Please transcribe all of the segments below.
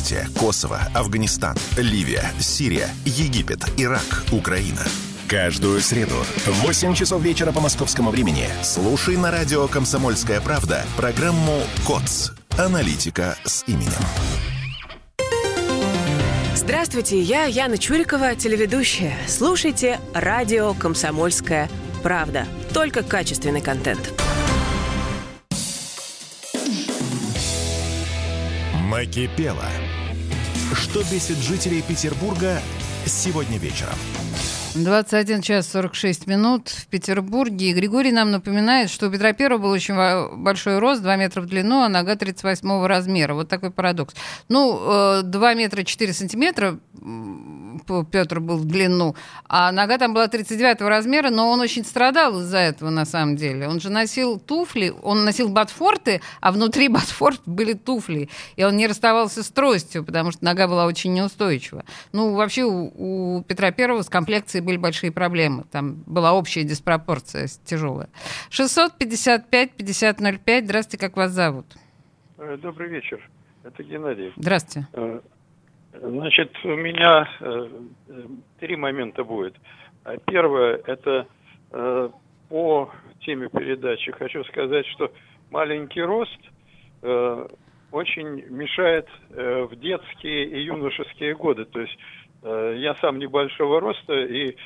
Покажите: Косово, Афганистан, Ливия, Сирия, Египет, Ирак, Украина. Каждую среду в 8 часов вечера по московскому времени слушай на радио «Комсомольская правда» программу «КОЦ. Аналитика с именем». Здравствуйте, я Яна Чурикова, телеведущая. Слушайте радио «Комсомольская правда». Только качественный контент. Накипело. Что бесит жителей Петербурга сегодня вечером? 21 час 46 минут в Петербурге. И Григорий нам напоминает, что у Петра I был очень большой рост, 2 метра в длину, а нога 38 размера. Вот такой парадокс. 2 метра 4 сантиметра Петр был в длину, а нога там была 39 размера, но он очень страдал из-за этого, на самом деле. Он же носил туфли, он носил ботфорты, а внутри ботфорт были туфли. И он не расставался с тростью, потому что нога была очень неустойчива. Вообще у Петра I с комплекцией были большие проблемы. Там была общая диспропорция тяжелая. 655-5005. Здравствуйте, как вас зовут? Добрый вечер. Это Геннадий. Здравствуйте. Значит, у меня 3 момента будет. Первое, это по теме передачи. Хочу сказать, что маленький рост очень мешает в детские и юношеские годы. То есть я сам небольшого роста, и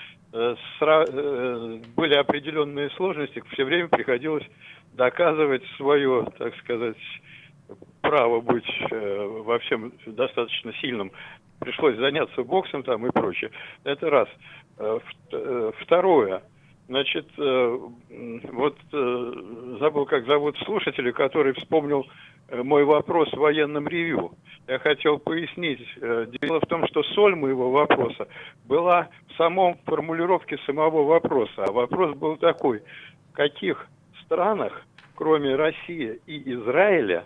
были определенные сложности. Все время приходилось доказывать свое, так сказать, право быть во всем достаточно сильным. Пришлось заняться боксом там и прочее. Это раз. Второе. Значит, забыл, как зовут слушателя, который вспомнил мой вопрос в военном ревью. Я хотел пояснить. Дело в том, что соль моего вопроса была в самом формулировке самого вопроса. А вопрос был такой: в каких странах, кроме России и Израиля,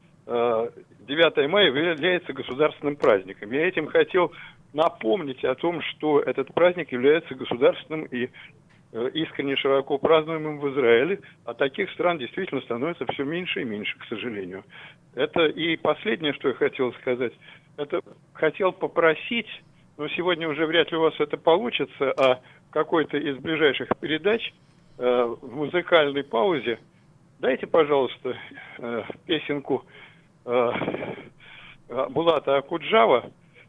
9 мая является государственным праздником? Я этим хотел напомнить о том, что этот праздник является государственным и искренне широко празднуемым в Израиле, а таких стран действительно становится все меньше и меньше, к сожалению. Это и последнее, что я хотел сказать, это хотел попросить, но сегодня уже вряд ли у вас это получится, а какой-то из ближайших передач в музыкальной паузе дайте, пожалуйста, песенку Булата Акуджава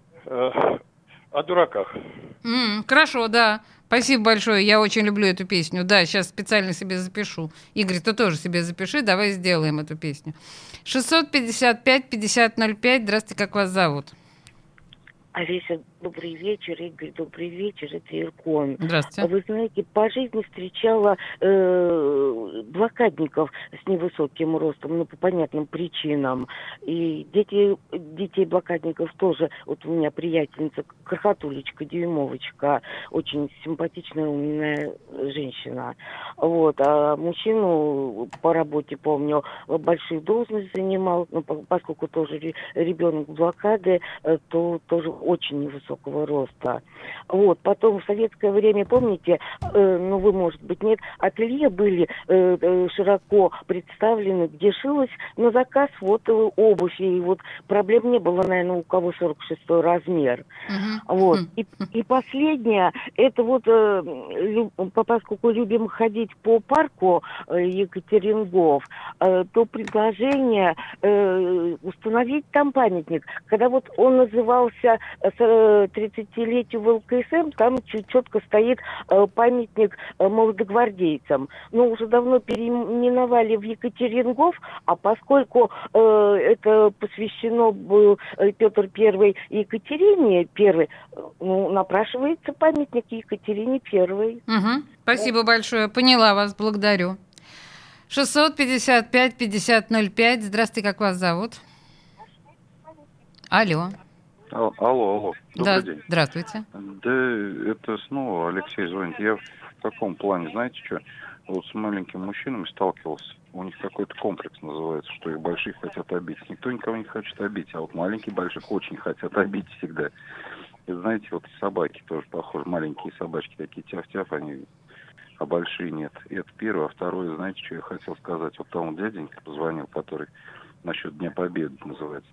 о дураках. Хорошо, да. Спасибо большое, я очень люблю эту песню. Да, сейчас специально себе запишу. Игорь, ты тоже себе запиши, давай сделаем эту песню. 655-5005. Здравствуйте, как вас зовут? Олеся, добрый вечер. Игорь, добрый вечер. Это Иркон. Здравствуйте. Вы знаете, по жизни встречала блокадников с невысоким ростом, по понятным причинам. И детей блокадников тоже. Вот у меня приятельница, крохотулечка, дюймовочка, очень симпатичная, умная женщина. А мужчину по работе, помню, большую должность занимал, поскольку тоже ребенок блокады, то тоже очень невысокого роста. Потом в советское время, помните, вы, может быть, нет, ателье были широко представлены, где шилось на заказ обувь, и проблем не было, наверное, у кого 46-й размер. И последнее, это поскольку любим ходить по парку Екатерингов, то предложение установить там памятник. Когда он назывался 30-летию ВЛКСМ, там четко стоит памятник молодогвардейцам. Но уже давно переименовали в Екатерингов, а поскольку это посвящено был Петр I Екатерине I, напрашивается памятник Екатерине I. Спасибо большое, поняла вас, благодарю. 655-5005. Здравствуйте, как вас зовут? Алло. Алло. Добрый день. Здравствуйте. Да, это снова Алексей звонит. Я в таком плане, знаете что, с маленькими мужчинами сталкивался. У них какой-то комплекс называется, что их больших хотят обидеть. Никто никого не хочет обидеть, а маленьких больших очень хотят обидеть всегда. И знаете, собаки тоже похожи. Маленькие собачки такие тяф-тяф, они, а большие нет. И это первое. А второе, знаете, что я хотел сказать? Тому дяденьке позвонил, который насчет Дня Победы называется там.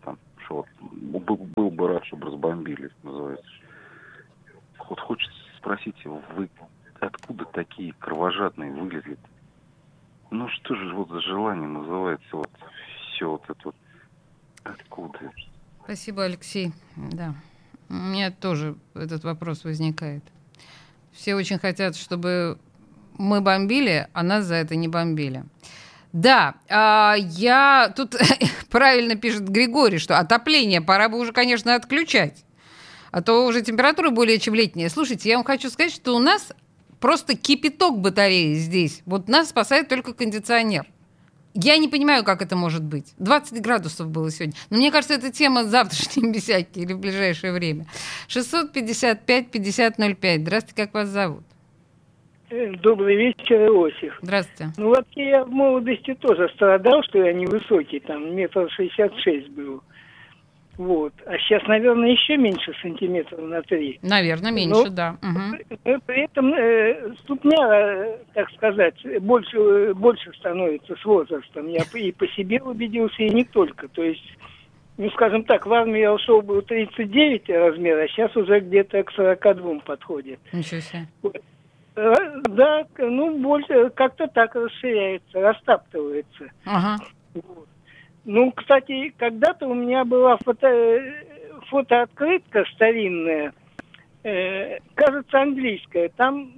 что был бы рад, чтобы разбомбили, называется. Вот хочется спросить, вы откуда такие кровожадные выглядят? Ну что же вот за желание называется вот все вот это вот? Откуда? Спасибо, Алексей. Да. У меня тоже этот вопрос возникает. Все очень хотят, чтобы мы бомбили, а нас за это не бомбили. Да, я тут правильно пишет Григорий, что отопление пора бы уже, конечно, отключать. А то уже температура более чем летняя. Слушайте, я вам хочу сказать, что у нас просто кипяток батареи здесь. Вот нас спасает только кондиционер. Я не понимаю, как это может быть. 20 градусов было сегодня. Но мне кажется, это тема завтрашней беседки или в ближайшее время. 655-5005. Здравствуйте, как вас зовут? Добрый вечер, Иосиф. Здравствуйте. Ну вот я в молодости тоже страдал, что я невысокий, там 1,66 был. Вот. А сейчас, наверное, еще меньше, сантиметров на 3. Наверное, меньше, да. Угу. При этом ступня, так сказать, больше становится с возрастом. Я и по себе убедился, и не только. То есть, ну, скажем так, в армии я ушел, был 39 размер, а сейчас уже где-то к 42 подходит. Ничего себе. Вот. Да, ну, больше как-то так расширяется, растаптывается. Ага. Вот. Ну, кстати, когда-то у меня была фотооткрытка старинная, кажется, английская. Там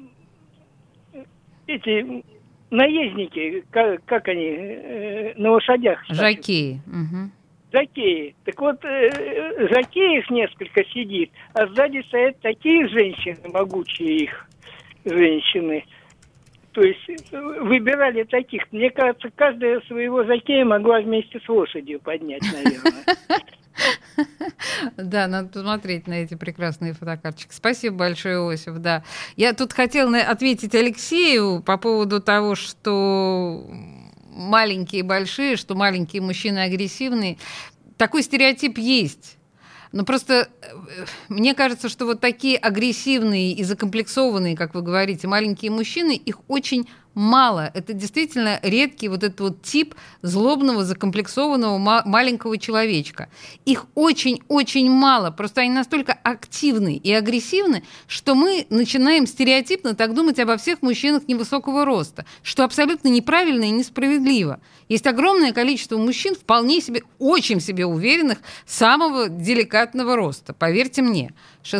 эти наездники, как они, на лошадях. Жокеи. Угу. Жокеи. Так вот, жокеев несколько сидит, а сзади стоят такие женщины, могучие их женщины. То есть выбирали таких. Мне кажется, каждая своего жокея могла вместе с лошадью поднять, наверное. Да, надо посмотреть на эти прекрасные фотокарточки. Спасибо большое, Иосиф. Да. Я тут хотела ответить Алексею по поводу того, что маленькие большие, что маленькие мужчины агрессивные. Такой стереотип есть. Но просто мне кажется, что вот такие агрессивные и закомплексованные, как вы говорите, маленькие мужчины, их очень мало. Это действительно редкий вот этот вот тип злобного, закомплексованного маленького человечка. Их очень-очень мало. Просто они настолько активны и агрессивны, что мы начинаем стереотипно так думать обо всех мужчинах невысокого роста, что абсолютно неправильно и несправедливо. Есть огромное количество мужчин, вполне себе, очень себе уверенных, самого деликатного роста. Поверьте мне.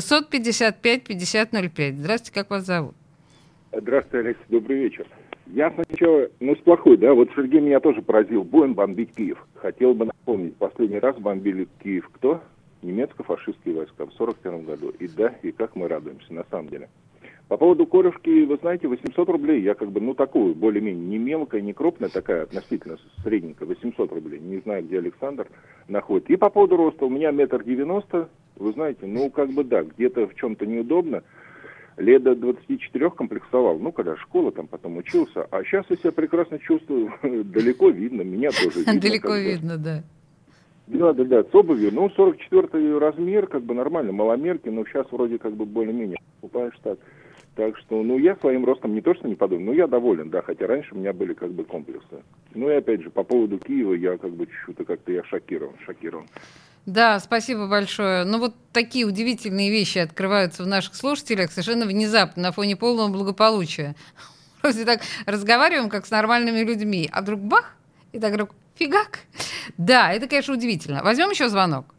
655-5005. Здравствуйте, как вас зовут? Здравствуйте, Алексей, добрый вечер. Я сначала, с плохой, да, вот Сергей меня тоже поразил, будем бомбить Киев. Хотел бы напомнить, последний раз бомбили Киев кто? Немецко-фашистские войска в 1941 году. И да, и как мы радуемся, на самом деле. По поводу корюшки, вы знаете, 800 рублей, я такую, более-менее, не мелкая, не крупная, такая относительно средненькая, 800 рублей. Не знаю, где Александр находит. И по поводу роста, у меня 1,90 м, вы знаете, да, где-то в чем-то неудобно. Лет до 24 комплексовал, когда школа, там потом учился. А сейчас я себя прекрасно чувствую, далеко видно, меня тоже видно. Далеко видно, да. Да, с обувью. 44 размер, нормально, маломерки, но сейчас вроде более-менее покупаешь так. Так что, я своим ростом не то что не подумал, но я доволен, да, хотя раньше у меня были комплексы. И опять же, по поводу Киева я чуть-чуть как-то я шокирован. Да, спасибо большое. Вот такие удивительные вещи открываются в наших слушателях совершенно внезапно, на фоне полного благополучия. Вроде так разговариваем, как с нормальными людьми, а вдруг бах, и так вдруг фигак. Да, это, конечно, удивительно. Возьмем еще звонок.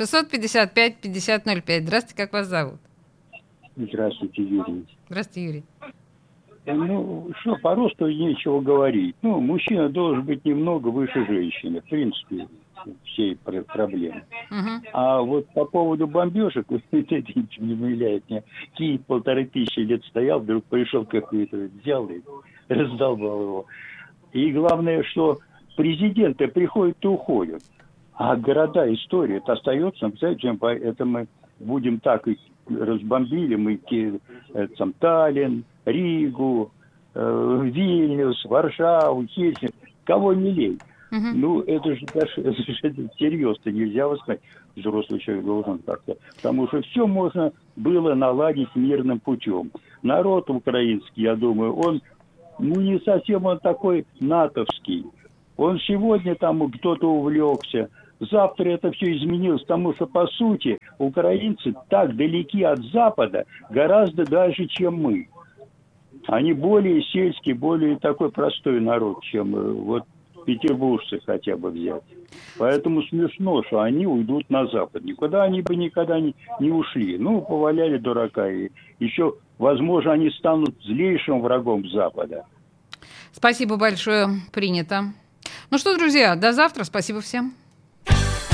655-5005. Здравствуйте, как вас зовут? Здравствуйте, Юрий. Здравствуйте, Юрий. Что, по росту нечего говорить. Мужчина должен быть немного выше женщины. В принципе, всей проблемы. А вот по поводу бомбежек, это ничего не влияет. Киев 1500 лет стоял, вдруг пришел какой-то, взял и раздолбал его. И главное, что президенты приходят и уходят. А города, история, это остается. Это мы будем так их разбомбили. Мы Таллин, Ригу, Вильнюс, Варшаву, Хельсинки. Кого не лей. Это же серьезно, нельзя воспринимать. Взрослый человек должен как-то. Потому что все можно было наладить мирным путем. Народ украинский, я думаю, он не совсем он такой натовский. Он сегодня там кто-то увлекся, завтра это все изменилось, потому что, по сути, украинцы так далеки от Запада гораздо дальше, чем мы. Они более сельский, более такой простой народ, чем вот петербуржцы хотя бы взять. Поэтому смешно, что они уйдут на Запад. Никуда они бы никогда не ушли. Ну, поваляли дурака. И еще, возможно, они станут злейшим врагом Запада. Спасибо большое. Принято. Ну что, друзья, до завтра. Спасибо всем.